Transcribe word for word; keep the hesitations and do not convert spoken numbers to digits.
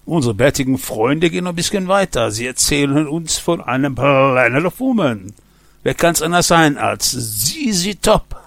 Unsere bärtigen Freunde gehen noch ein bisschen weiter. Sie erzählen uns von einem Planet of Woman. Wer kann's anders sein als Z Z Top?